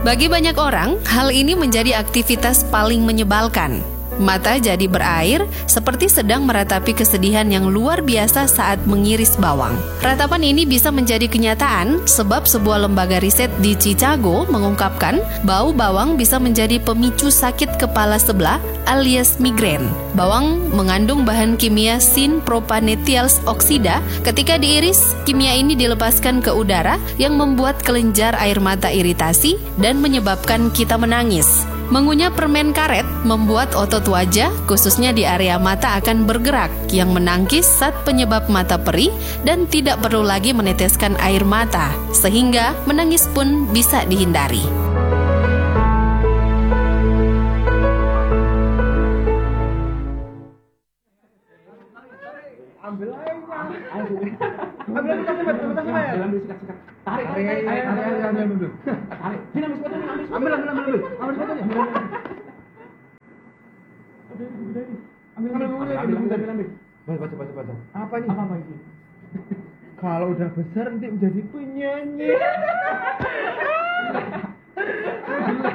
Bagi banyak orang, hal ini menjadi aktivitas paling menyebalkan. Mata jadi berair seperti sedang meratapi kesedihan yang luar biasa saat mengiris bawang. Ratapan ini bisa menjadi kenyataan sebab sebuah lembaga riset di Chicago mengungkapkan bau bawang bisa menjadi pemicu sakit kepala sebelah alias migrain. Bawang mengandung bahan kimia sin-propanethial oksida. Ketika diiris, kimia ini dilepaskan ke udara yang membuat kelenjar air mata iritasi dan menyebabkan kita menangis. Mengunyah permen karet membuat otot wajah, khususnya di area mata akan bergerak, yang menangkis zat penyebab mata perih dan tidak perlu lagi meneteskan air mata, sehingga menangis pun bisa dihindari. Ambil aja. Ambil sikat. Tarik. Tarik. Sini ambil sepatunya, ambil sepatunya. Ambil. Baca. Apa ini? Kalau udah besar nanti menjadi penyanyi.